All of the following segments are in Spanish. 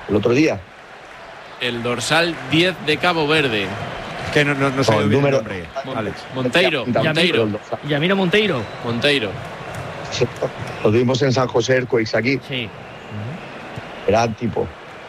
el otro día. El dorsal 10 de Cabo Verde. Que no sé el número. Alex. Monteiro. Yamiro Monteiro. Sí, lo tuvimos en San José Earthquakes aquí. Sí. Era tipo.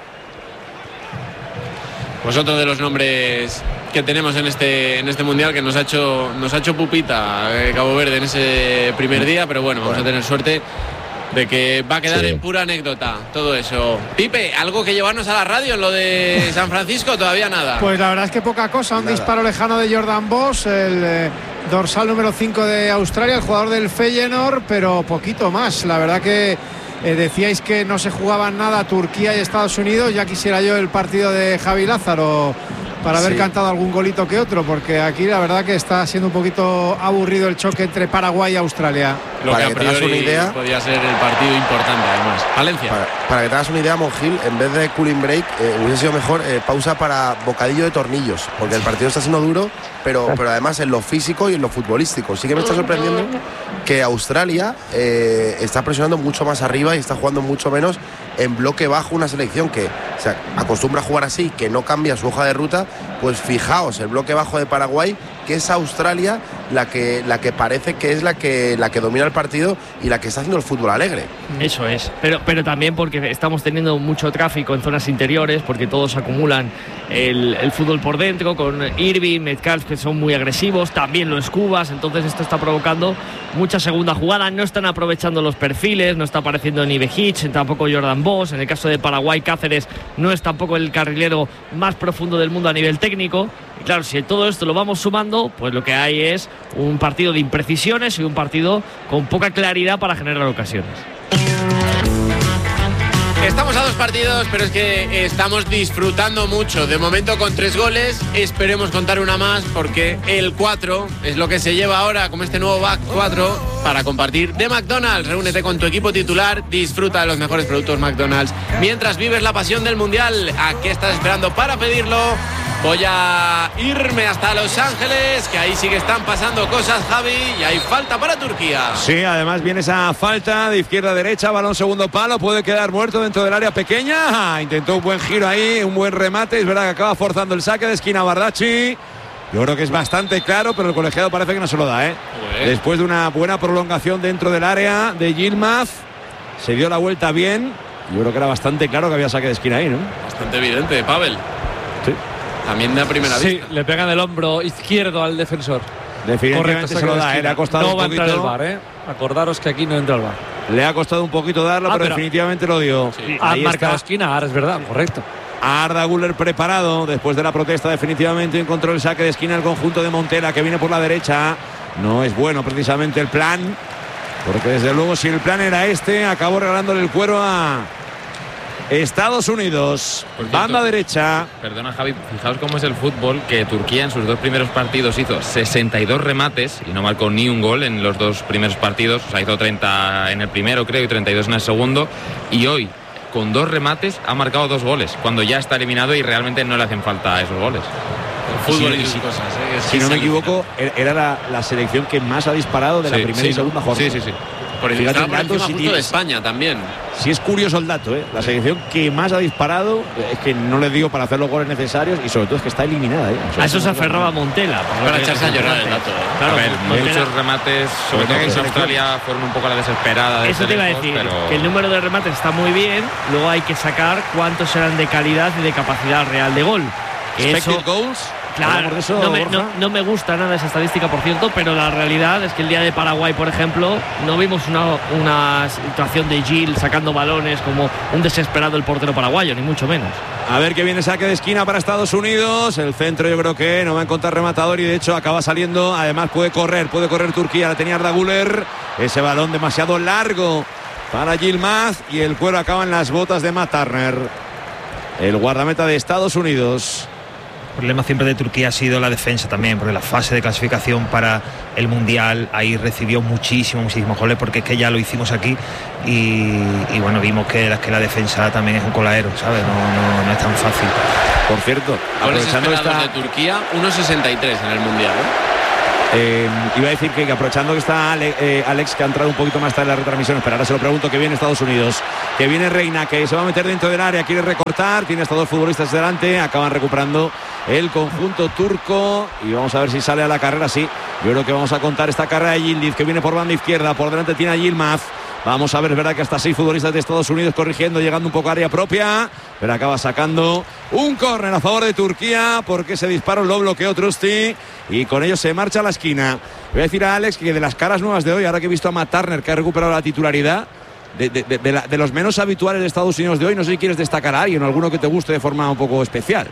Pues otro de los nombres que tenemos en este mundial que nos ha hecho pupita Cabo Verde en ese primer día, pero bueno, vamos a tener suerte de que va a quedar en pura anécdota todo eso. Pipe, ¿algo que llevarnos a la radio en lo de San Francisco? Todavía nada. Pues la verdad es que poca cosa. Un disparo lejano de Jordan Boss, el dorsal número 5 de Australia, el jugador del Feyenoord, pero poquito más. La verdad que decíais que no se jugaban nada Turquía y Estados Unidos. Ya quisiera yo el partido de Javi Lázaro para haber cantado algún golito que otro, porque aquí la verdad que está siendo un poquito aburrido el choque entre Paraguay y Australia. Lo que a priori una idea, podría ser el partido importante, además. Valencia. Para que te hagas una idea, Monjil, en vez de cooling break, hubiese sido mejor pausa para bocadillo de tornillos, porque el partido está siendo duro, pero además en lo físico y en lo futbolístico. Sí que me está sorprendiendo que Australia está presionando mucho más arriba y está jugando mucho menos en bloque bajo, una selección que se acostumbra a jugar así, que no cambia su hoja de ruta. Pues fijaos, el bloque bajo de Paraguay, que es Australia la que parece que es la que domina el partido y la que está haciendo el fútbol alegre. Eso es, pero también porque estamos teniendo mucho tráfico en zonas interiores, porque todos acumulan el fútbol por dentro, con Irving, Metcalf, que son muy agresivos, también los Cubas. Entonces esto está provocando mucha segunda jugada, no están aprovechando los perfiles, no está apareciendo ni Behic, tampoco Jordan Boss. En el caso de Paraguay, Cáceres no es tampoco el carrilero más profundo del mundo a nivel técnico. Y claro, si todo esto lo vamos sumando, pues lo que hay es un partido de imprecisiones y un partido con poca claridad para generar ocasiones. Estamos a 2 partidos, pero es que estamos disfrutando mucho. De momento con 3 goles, esperemos contar una más, porque el 4 es lo que se lleva ahora, como este nuevo back 4, para compartir de McDonald's. Reúnete con tu equipo titular, disfruta de los mejores productos McDonald's mientras vives la pasión del Mundial. ¿A qué estás esperando para pedirlo? Voy a irme hasta Los Ángeles, que ahí sí que están pasando cosas, Javi, y hay falta para Turquía. Sí, además viene esa falta de izquierda a derecha, balón segundo palo, puede quedar muerto dentro del área pequeña. Intentó un buen giro ahí, un buen remate, es verdad que acaba forzando el saque de esquina Bardacci. Yo creo que es bastante claro, pero el colegiado parece que no se lo da, Después de una buena prolongación dentro del área de Yilmaz, se dio la vuelta bien. Yo creo que era bastante claro que había saque de esquina ahí, ¿no? Bastante evidente, Pavel. Sí. También de primera vista. Sí, le pegan el hombro izquierdo al defensor. Definitivamente se lo da, le ha costado no un poquito. No va a entrar el VAR, Acordaros que aquí no entra el VAR. Le ha costado un poquito darlo, pero definitivamente lo dio. Sí. Ha marcado esquina, ahora es verdad, correcto. Arda Güler preparado, después de la protesta definitivamente encontró el saque de esquina el conjunto de Montela, que viene por la derecha. No es bueno precisamente el plan, porque desde luego si el plan era este, acabó regalándole el cuero a Estados Unidos. Banda derecha. Perdona, Javi, fijaos cómo es el fútbol, que Turquía en sus 2 primeros partidos hizo 62 remates y no marcó ni un gol en los 2 primeros partidos. O sea, hizo 30 en el primero, creo, y 32 en el segundo. Y hoy, con 2 remates, ha marcado 2 goles, cuando ya está eliminado y realmente no le hacen falta esos goles. El fútbol y sus cosas, si no me equivoco, era la selección que más ha disparado de la primera y segunda jornada. Sí. Por encima justo de España también. Sí, es curioso el dato, La selección que más ha disparado, es que no les digo para hacer los goles necesarios, y sobre todo es que está eliminada. A eso se aferraba Montela. Para echarse a llorar el dato. Claro, a ver, muchos remates, sobre todo en Australia, fueron un poco a la desesperada. Eso te iba a decir, que el número de remates está muy bien, luego hay que sacar cuántos serán de calidad y de capacidad real de gol. Expected goals. Claro, no me gusta nada esa estadística, por cierto, pero la realidad es que el día de Paraguay, por ejemplo, no vimos una situación de Gil sacando balones como un desesperado el portero paraguayo, ni mucho menos. A ver que viene saque de esquina para Estados Unidos. El centro yo creo que no va a encontrar rematador y de hecho acaba saliendo. Además puede correr Turquía, la tenía Arda Güler. Ese balón demasiado largo para Yilmaz y el cuero acaba en las botas de Matt Turner, el guardameta de Estados Unidos. El problema siempre de Turquía ha sido la defensa también, porque la fase de clasificación para el Mundial ahí recibió muchísimos goles, porque es que ya lo hicimos aquí y bueno, vimos que la defensa también es un coladero, ¿sabes? No es tan fácil. Por cierto, aprovechando esta de Turquía, 1.63 en el Mundial, Iba a decir que aprovechando que está Alex, que ha entrado un poquito más tarde en la retransmisión, pero ahora se lo pregunto, que viene Estados Unidos, que viene Reina, que se va a meter dentro del área, quiere recortar, tiene hasta 2 futbolistas delante, acaban recuperando el conjunto turco y vamos a ver si sale a la carrera. Sí, yo creo que vamos a contar esta carrera de Yildiz, que viene por banda izquierda, por delante tiene a Yilmaz. Vamos a ver, es verdad que hasta 6 futbolistas de Estados Unidos corrigiendo, llegando un poco a área propia, pero acaba sacando un córner a favor de Turquía, porque ese disparo lo bloqueó Trusty y con ello se marcha a la esquina. Voy a decir a Alex que de las caras nuevas de hoy, ahora que he visto a Matt Turner, que ha recuperado la titularidad, de los menos habituales de Estados Unidos de hoy, no sé si quieres destacar a alguien o alguno que te guste de forma un poco especial.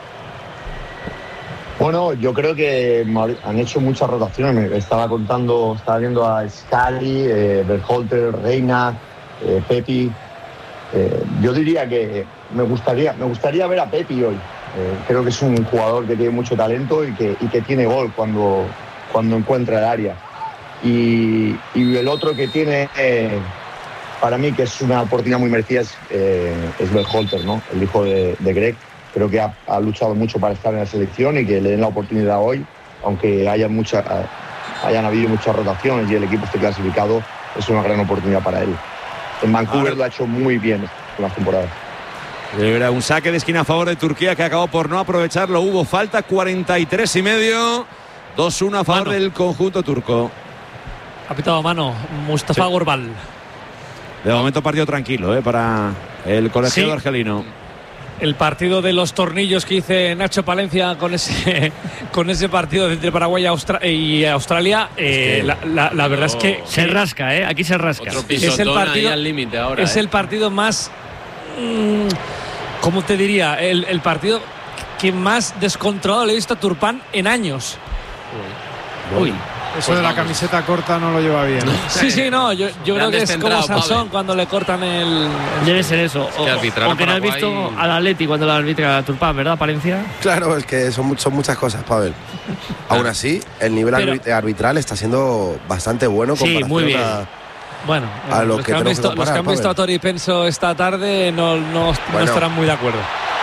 Bueno, yo creo que han hecho muchas rotaciones. Estaba viendo a Scali, Berhalter, Reina, Pepi. Yo diría que me gustaría ver a Pepi hoy. Creo que es un jugador que tiene mucho talento y que tiene gol cuando encuentra el área. Y el otro que tiene, para mí, que es una oportunidad muy merecida, es Berhalter, ¿no? El hijo de Greg. Creo que ha luchado mucho para estar en la selección y que le den la oportunidad hoy, aunque hayan habido muchas rotaciones y el equipo esté clasificado, es una gran oportunidad para él. En Vancouver lo ha hecho muy bien en la temporada. Era un saque de esquina a favor de Turquía que acabó por no aprovecharlo. Hubo falta, 43,5, 2-1 a favor del conjunto turco. Ha pitado mano Mustafa Gorbal. De momento partido tranquilo para el colegiado argelino. El partido de los tornillos que hice Nacho Palencia con ese partido entre Paraguay y Australia, la verdad es que se rasca, aquí se rasca. Es el partido al límite ahora. Es el partido más, ¿cómo te diría? El partido que más descontrolado le he visto a Turpán en años. Uy. Eso de la camiseta corta no lo lleva bien. Sí, no, yo creo que es como Sansón cuando le cortan el... Debe ser eso. O que no has visto al Atleti cuando la arbitra Turpán, ¿verdad, Palencia? Claro, es que son muchas cosas, Pavel. Aún así, el nivel arbitral está siendo bastante bueno. Sí, muy bien. Bueno, los que han visto a Tori Penso esta tarde no estarán muy de acuerdo.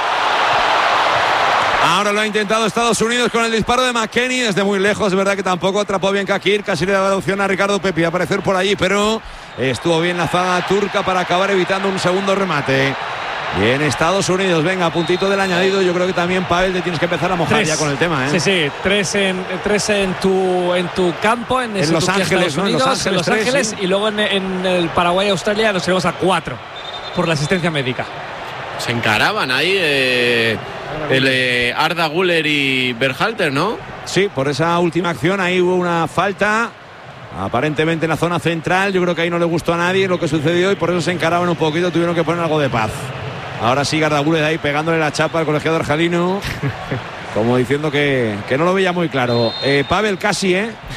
Ahora lo ha intentado Estados Unidos con el disparo de McKennie desde muy lejos. Es verdad que tampoco atrapó bien Kakir. Casi le da la opción a Ricardo Pepi a aparecer por allí, pero estuvo bien la zaga turca para acabar evitando un segundo remate. Bien, Estados Unidos, venga, puntito del añadido. Yo creo que también, Pavel, te tienes que empezar a mojar ya con el tema. Sí, tres en tu campo, en Los Ángeles, ¿no? En Los Ángeles, y luego en el Paraguay y Australia nos iremos a 4 por la asistencia médica. Se encaraban ahí Arda Güler y Berhalter, ¿no? Sí, por esa última acción ahí hubo una falta, aparentemente en la zona central. Yo creo que ahí no le gustó a nadie lo que sucedió y por eso se encaraban un poquito, tuvieron que poner algo de paz. Ahora sí, Arda Güler ahí pegándole la chapa al colegiado argelino, como diciendo que no lo veía muy claro. Pavel casi,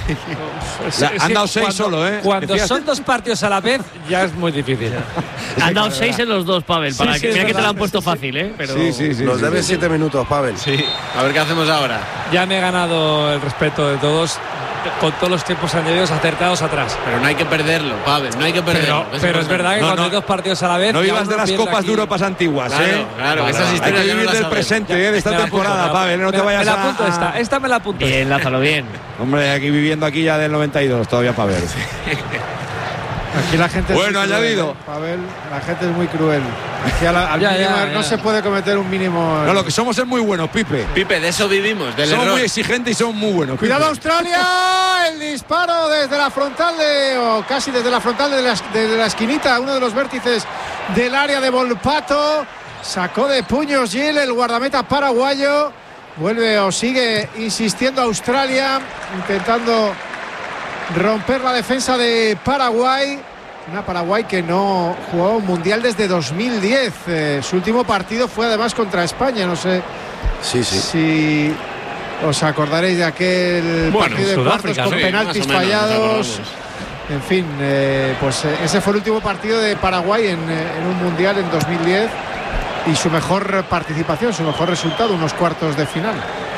han dado 6 solo, Cuando son 2 partidos a la vez, ya es muy difícil. Han dado 6 en los 2, Pavel. Mira que te lo han puesto fácil, Pero... Sí. Nos debes 7 minutos, Pavel. Sí. A ver qué hacemos ahora. Ya me he ganado el respeto de todos, con todos los tiempos añadidos acertados atrás. Pero no hay que perderlo, Pavel, no hay que perderlo. Pero es verdad que cuando hay 2 partidos a la vez... No vivas de las copas de Europas antiguas, Claro, esas historias hay que vivir del presente, de esta temporada, Pavel. No te vayas a... Me la apunto esta me la apunto. Bien, lázalo bien. Hombre, aquí viviendo aquí ya del 92, todavía Pavel. Aquí la gente bueno, es añadido. Pavel, la gente es muy cruel. Aquí no se puede cometer un mínimo. No, lo que somos es muy buenos, Pipe. Pipe, de eso vivimos. Somos muy exigentes y somos muy buenos. Cuidado, Australia. El disparo desde la frontal casi desde la frontal de la esquinita, uno de los vértices del área de Volpato. Sacó de puños Gil, el guardameta paraguayo. Vuelve o sigue insistiendo Australia, intentando romper la defensa de Paraguay. Una Paraguay que no jugó un mundial desde 2010. Su último partido fue además contra España. No sé si os acordaréis de aquel partido de cuartos con penaltis fallados. En fin, pues ese fue el último partido de Paraguay en un mundial en 2010. Y su mejor participación, su mejor resultado, unos cuartos de final.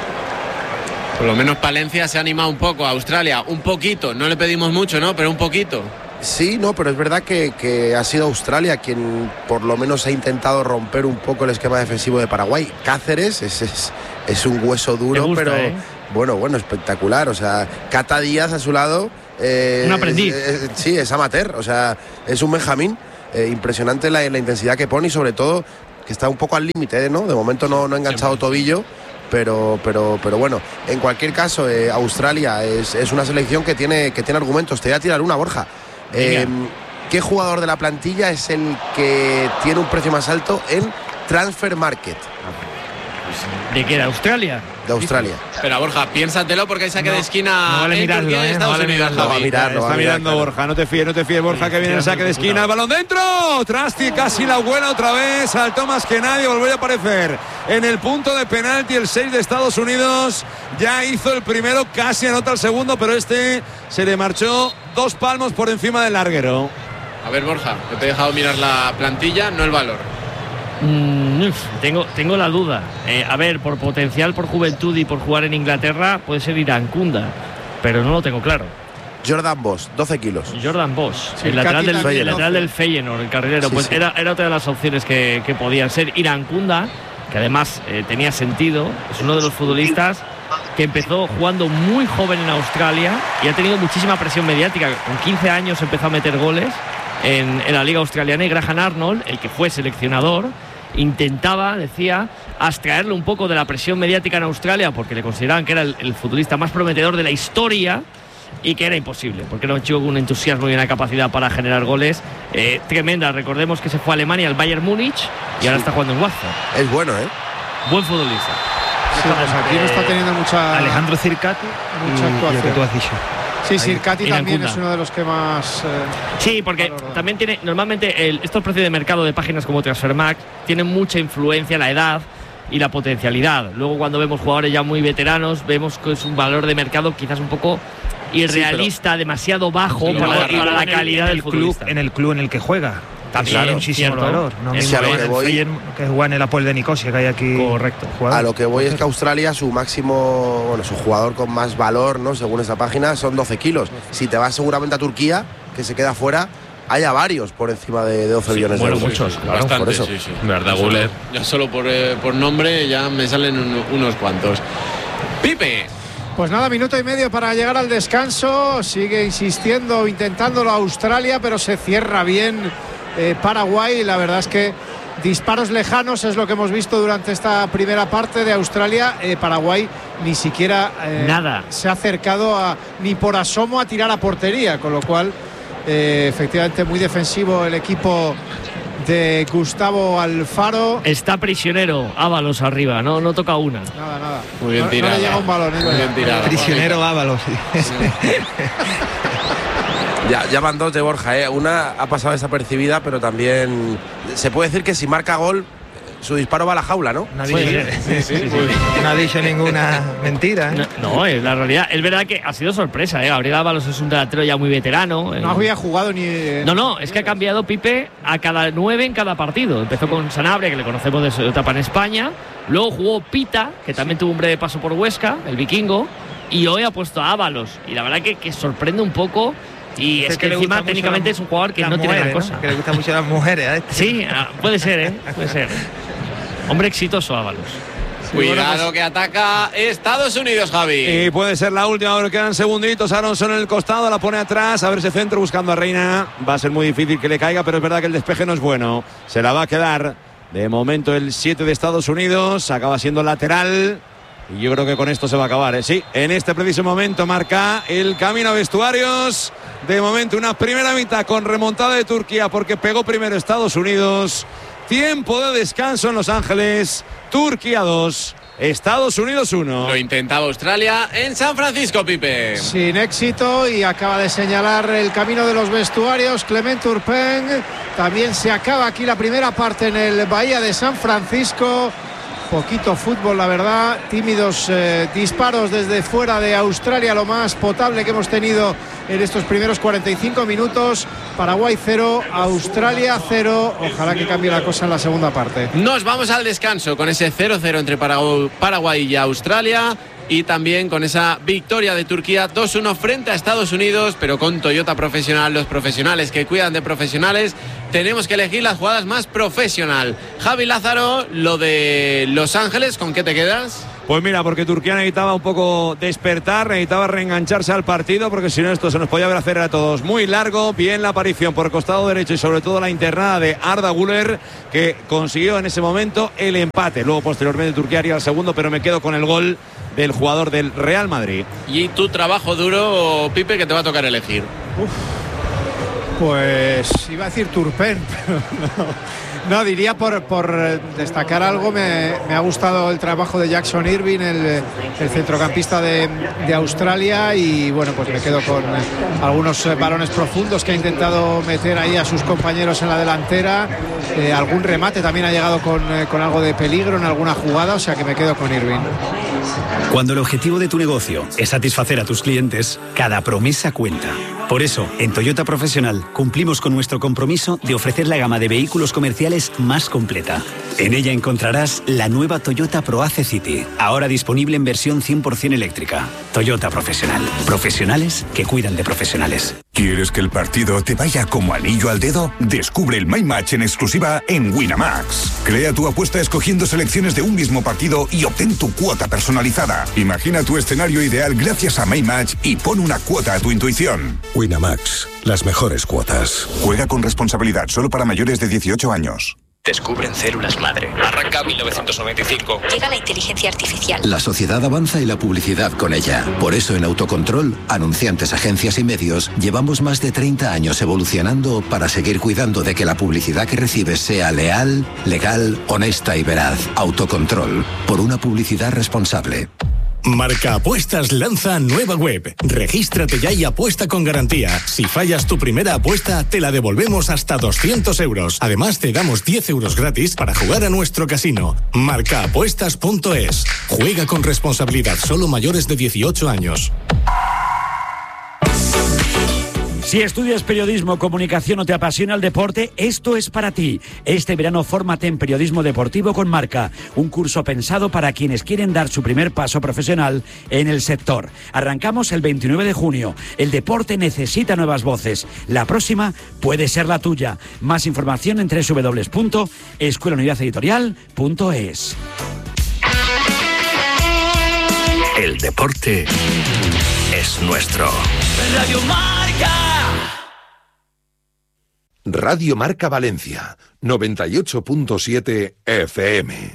Por lo menos Palencia se ha animado un poco a Australia, un poquito, no le pedimos mucho, ¿no? Pero un poquito. Sí, no, pero es verdad que ha sido Australia quien por lo menos ha intentado romper un poco el esquema defensivo de Paraguay. Cáceres es un hueso duro, gusta, Bueno, espectacular. O sea, Cata Díaz a su lado. Un aprendiz. Sí, es amateur. O sea, es un Benjamín. Impresionante la intensidad que pone y sobre todo que está un poco al límite, ¿no? De momento no ha enganchado tobillo. Pero bueno, en cualquier caso, Australia es una selección que tiene argumentos. Te voy a tirar una, Borja. ¿Qué jugador de la plantilla es el que tiene un precio más alto en Transfer Market? ¿De qué? ¿De Australia? De Australia. Espera, Borja, piénsatelo porque hay saque de esquina. No vale mirarlo, Turquía y Estados Unidos. No va a mirar, Está mirando claro. Borja, no te fíes, Borja, que viene el saque de esquina, el balón dentro, Trasti casi la buena otra vez, saltó más que nadie, volvió a aparecer en el punto de penalti el 6 de Estados Unidos, ya hizo el primero, casi anota el segundo, pero este se le marchó 2 palmos por encima del larguero. A ver, Borja, que te he dejado mirar la plantilla, no el valor. Tengo la duda. A ver, por potencial, por juventud y por jugar en Inglaterra, puede ser Irankunda, pero no lo tengo claro. Jordan Bosch, 12 kilos. Jordan Bosch, Sí, el lateral Feyenoord. del Feyenoord, el carrilero. Sí, Pues sí. Era otra de las opciones que podían ser. Irankunda, que además tenía sentido, es uno de los futbolistas que empezó jugando muy joven en Australia y ha tenido muchísima presión mediática. Con 15 años empezó a meter goles en la Liga Australiana y Graham Arnold, el que fue seleccionador, intentaba, decía, abstraerle un poco de la presión mediática en Australia porque le consideraban que era el futbolista más prometedor de la historia y que era imposible, porque era un chico con un entusiasmo y una capacidad para generar goles tremenda. Recordemos que se fue a Alemania, al Bayern Múnich, y ahora está jugando en Watford. Es bueno, ¿eh? Buen futbolista. Sí, pues aquí no está teniendo mucha Alejandro Circati mucha y lo que actuación. tú has dicho. Sí, Circati también Irankunda. es uno de los que más Sí, porque valorado. también tiene, normalmente estos precios de mercado de páginas como Transfermarkt tienen mucha influencia la edad y la potencialidad. Luego cuando vemos jugadores ya muy veteranos, vemos que es un valor de mercado quizás un poco irrealista, demasiado bajo Sí, para claro. la calidad del futbolista. En el club en el que juega. También, Tiene muchísimo cierto. valor. No Es mismo a lo que que el voy- Feyenoord, que juega en el Apoel de Nicosia, que hay aquí. Correcto. jugador. A lo que voy es que Australia, su máximo, bueno, su jugador con más valor, ¿no? Según esa página, son 12 kilos. Si te vas seguramente a Turquía, que se queda fuera, haya varios por encima de 12 millones de bueno, euros. muchos, claro, Bastante, por eso. sí. Verdad, Ya solo- Guller. Ya solo por nombre ya me salen unos cuantos. Pipe. Pues nada, minuto y medio para llegar al descanso. Sigue insistiendo, intentándolo Australia, pero se cierra bien Paraguay. La verdad es que disparos lejanos es lo que hemos visto durante esta primera parte de Australia. Paraguay ni siquiera Nada. se ha acercado ni por asomo a tirar a portería, con lo cual efectivamente muy defensivo el equipo de Gustavo Alfaro. Está prisionero Ábalos arriba, no toca una. Nada. Muy bien no tirado. le llega un balón. Muy bien tirado. Prisionero Ábalos. Ya van 2 de Borja, ¿eh? Una ha pasado desapercibida, pero también se puede decir que si marca gol, su disparo va a la jaula, ¿no? No ha Puede dicho, ser. Sí, no ha dicho ninguna mentira. ¿eh? No, es la realidad. Es verdad que ha sido sorpresa, Gabriel Ábalos es un delantero ya muy veterano. No había jugado ni. No, es que ha cambiado Pipe a cada 9 en cada partido. Empezó con Sanabria, que le conocemos de su etapa en España. Luego jugó Pita, que también tuvo un breve paso por Huesca, el vikingo. Y hoy ha puesto a Ábalos. Y la verdad que sorprende un poco. Y es que le encima gusta mucho técnicamente las- es un jugador que las no tiene gran mujeres, cosa. ¿no? Que le gustan mucho las mujeres. ¿eh? Sí, puede ser, puede ser. Hombre exitoso, Ábalos. Cuidado que ataca Estados Unidos, Javi. Y puede ser la última, ahora quedan segunditos. Aronson en el costado, la pone atrás. A ver ese centro buscando a Reina. Va a ser muy difícil que le caiga, pero es verdad que el despeje no es bueno. Se la va a quedar de momento el 7 de Estados Unidos. Acaba siendo lateral. Y yo creo que con esto se va a acabar, ¿eh? Sí, en este preciso momento marca el camino a vestuarios. De momento una primera mitad con remontada de Turquía porque pegó primero Estados Unidos. Tiempo de descanso en Los Ángeles. Turquía 2, Estados Unidos 1. Lo intentaba Australia en San Francisco, Pipe. Sin éxito, y acaba de señalar el camino de los vestuarios Clement Turpin. También se acaba aquí la primera parte en el Bahía de San Francisco. Poquito fútbol, la verdad. Tímidos disparos desde fuera de Australia, lo más potable que hemos tenido en estos primeros 45 minutos. Paraguay 0, Australia 0. Ojalá que cambie la cosa en la segunda parte. Nos vamos al descanso con ese 0-0 entre Paraguay y Australia. y también con esa victoria de Turquía 2-1 frente a Estados Unidos, pero con Toyota Profesional, los profesionales que cuidan de profesionales. Tenemos que elegir las jugadas más profesional. Javi Lázaro, lo de Los Ángeles, ¿con qué te quedas? Pues mira, porque Turquía necesitaba un poco despertar, necesitaba reengancharse al partido, porque si no esto se nos podía ver hacer a todos muy largo. Bien la aparición por el costado derecho y sobre todo la internada de Arda Güler, que consiguió en ese momento el empate. Luego posteriormente Turquía haría el segundo, pero me quedo con el gol del jugador del Real Madrid. ¿Y tu trabajo duro, Pipe, que te va a tocar elegir? Pues iba a decir Turpin, pero no, diría por destacar algo. Me ha gustado el trabajo de Jackson Irving, el centrocampista de Australia, y bueno, pues me quedo con algunos balones profundos que ha intentado meter ahí a sus compañeros en la delantera. Algún remate también ha llegado con algo de peligro en alguna jugada, o sea que me quedo con Irving. Cuando el objetivo de tu negocio es satisfacer a tus clientes, cada promesa cuenta. Por eso, en Toyota Profesional cumplimos con nuestro compromiso de ofrecer la gama de vehículos comerciales más completa. En ella encontrarás la nueva Toyota ProAce City, ahora disponible en versión 100% eléctrica. Toyota Profesional. Profesionales que cuidan de profesionales. ¿Quieres que el partido te vaya como anillo al dedo? Descubre el My Match en exclusiva en Winamax. Crea tu apuesta escogiendo selecciones de un mismo partido y obtén tu cuota personalizada. Imagina tu escenario ideal gracias a My Match y pon una cuota a tu intuición. Winamax, las mejores cuotas. Juega con responsabilidad, solo para mayores de 18 años. Descubren células madre. Arranca 1995. Llega la inteligencia artificial. La sociedad avanza y la publicidad con ella. Por eso en Autocontrol, anunciantes, agencias y medios, llevamos más de 30 años evolucionando para seguir cuidando de que la publicidad que recibes sea leal, legal, honesta y veraz. Autocontrol, por una publicidad responsable. Marca Apuestas lanza nueva web. Regístrate ya y apuesta con garantía. Si fallas tu primera apuesta, te la devolvemos hasta 200 euros. Además, te damos 10 euros gratis para jugar a nuestro casino. Marcaapuestas.es. Juega con responsabilidad, solo mayores de 18 años. Si estudias periodismo, comunicación o te apasiona el deporte, esto es para ti. Este verano fórmate en periodismo deportivo con Marca, un curso pensado para quienes quieren dar su primer paso profesional en el sector. Arrancamos el 29 de junio. El deporte necesita nuevas voces. La próxima puede ser la tuya. Más información en www.escuelaunidadeditorial.es. El deporte es nuestro. Radio Marca. Radio Marca Valencia, 98.7 FM.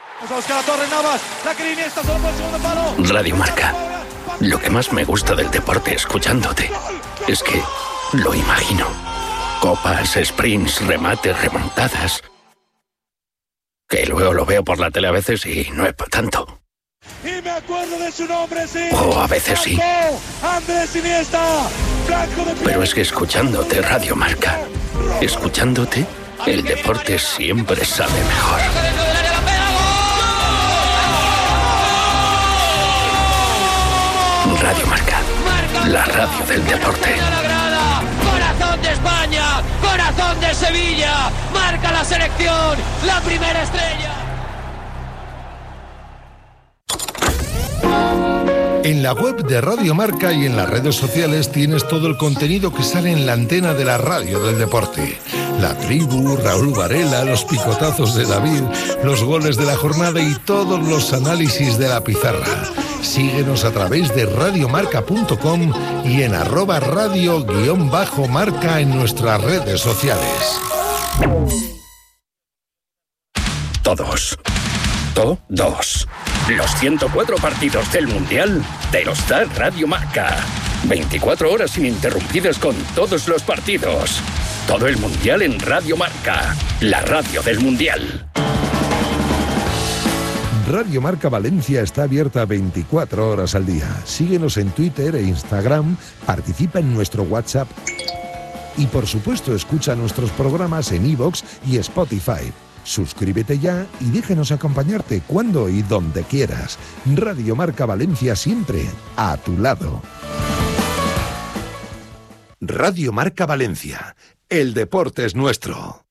Radio Marca. Lo que más me gusta del deporte escuchándote es que lo imagino. Copas, sprints, remates, remontadas. Que luego lo veo por la tele a veces y no es para tanto. Y me acuerdo de su nombre, sí. O a veces sí. Andrés Iniesta. Pero es que escuchándote Radio Marca, escuchándote, el deporte siempre sabe mejor. Radio Marca, la radio del deporte. Corazón de España, corazón de Sevilla. Marca la selección, la primera estrella. En la web de Radio Marca y en las redes sociales tienes todo el contenido que sale en la antena de la radio del deporte. La tribu, Raúl Varela, los picotazos de David, los goles de la jornada y todos los análisis de la pizarra. Síguenos a través de radiomarca.com y en @radio_marca en nuestras redes sociales. Todos. Los 104 partidos del Mundial te los da Radio Marca. 24 horas ininterrumpidas con todos los partidos. Todo el Mundial en Radio Marca, la radio del Mundial. Radio Marca Valencia está abierta 24 horas al día. Síguenos en Twitter e Instagram, participa en nuestro WhatsApp y por supuesto escucha nuestros programas en iVoox y Spotify. Suscríbete ya y déjanos acompañarte cuando y donde quieras. Radio Marca Valencia siempre a tu lado. Radio Marca Valencia. El deporte es nuestro.